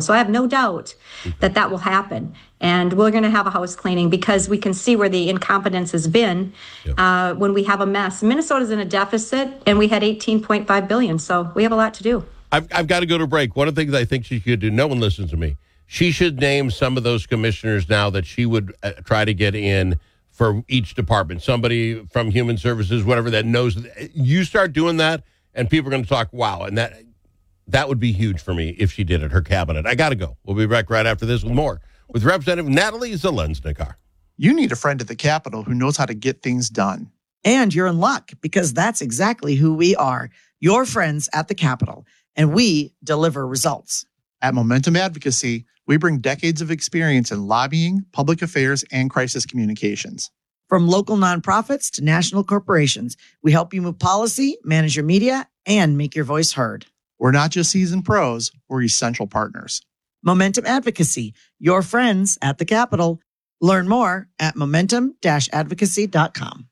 So I have no doubt that that will happen. And we're going to have a house cleaning because we can see where the incompetence has been when we have a mess. Minnesota's in a deficit, and we had $18.5 billion. So we have a lot to do. I've got to go to break. One of the things I think she should do, no one listens to me, she should name some of those commissioners now that she would try to get in for each department. Somebody from Human Services, whatever, that knows. You start doing that, and people are going to talk, wow. And that would be huge for me if she did it, her cabinet. I got to go. We'll be back right after this with more with Representative Natalie Zelensnikar. You need a friend at the Capitol who knows how to get things done. And you're in luck because that's exactly who we are, your friends at the Capitol, and we deliver results. At Momentum Advocacy, we bring decades of experience in lobbying, public affairs, and crisis communications. From local nonprofits to national corporations, we help you move policy, manage your media, and make your voice heard. We're not just seasoned pros, we're essential partners. Momentum Advocacy, your friends at the Capitol. Learn more at momentum-advocacy.com.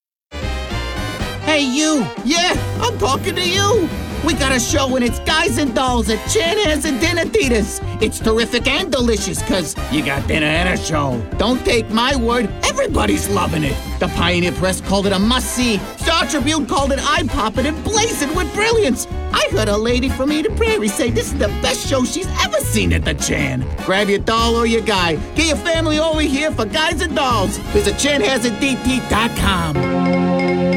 Hey, you! Yeah, I'm talking to you! We got a show and it's Guys and Dolls at Chanhassen and Dinner-Theaters. It's terrific and delicious because you got dinner and a show. Don't take my word, everybody's loving it. The Pioneer Press called it a must-see. Star Tribune called it eye-popping and blazing with brilliance. I heard a lady from Eden Prairie say this is the best show she's ever seen at the Chan. Grab your doll or your guy. Get your family over here for Guys and Dolls. Visit chanhassendt.com.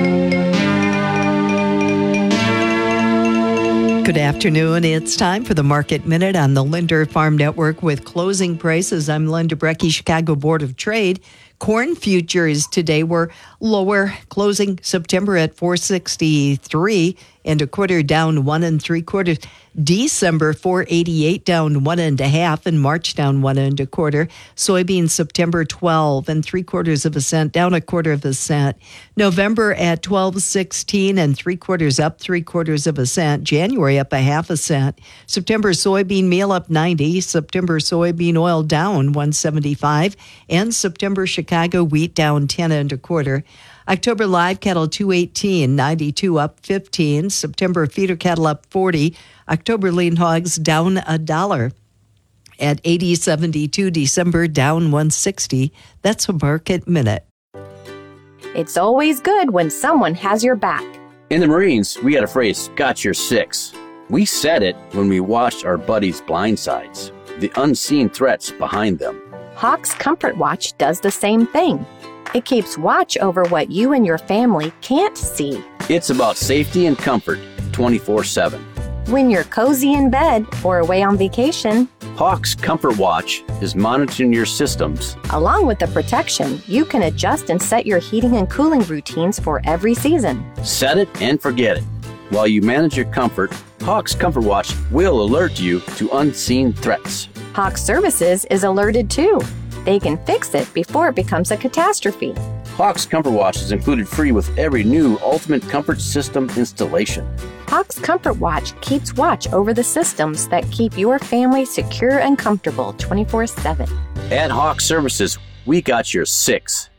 Good afternoon. It's time for the Market Minute on the Linder Farm Network with closing prices. I'm Linda Brecky, Chicago Board of Trade. Corn futures today were lower, closing September at $4.63 and a quarter, down 1 3/4. December $4.88, down 1 1/2, and March down 1 1/4. Soybeans September 12 3/4 cents, down 1/4 cent. November at $12.16 3/4, up 3/4 cent. January up 1/2 cent. September soybean meal up 90. September soybean oil down 175, and September Chicago wheat down 10 1/4. October live cattle 218, 92 up 15. September feeder cattle up 40. October lean hogs down $1 at 80.72. December down 160. That's a Market Minute. It's always good when someone has your back. In the Marines, we had a phrase, got your six. We said it when we watched our buddies' blind sides, the unseen threats behind them. Hawks Comfort Watch does the same thing. It keeps watch over what you and your family can't see. It's about safety and comfort 24/7. When you're cozy in bed or away on vacation, Hawks Comfort Watch is monitoring your systems. Along with the protection, you can adjust and set your heating and cooling routines for every season. Set it and forget it. While you manage your comfort, Hawks Comfort Watch will alert you to unseen threats. Hawks Services is alerted too. They can fix it before it becomes a catastrophe. Hawks Comfort Watch is included free with every new Ultimate Comfort System installation. Hawks Comfort Watch keeps watch over the systems that keep your family secure and comfortable 24/7. At Hawks Services, we got your six.